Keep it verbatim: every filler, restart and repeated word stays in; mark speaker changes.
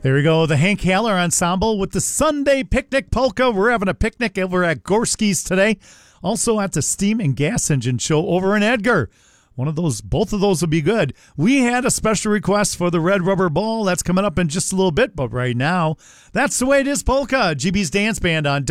Speaker 1: There we go, the Hank Haller Ensemble with the Sunday Picnic Polka. We're having a picnic over at Gorski's today. Also at the Steam and Gas Engine Show over in Edgar. One of those, both of those will be good. We had a special request for the Red Rubber Ball. That's coming up in just a little bit, but right now, that's the way it is, Polka. G B's Dance Band on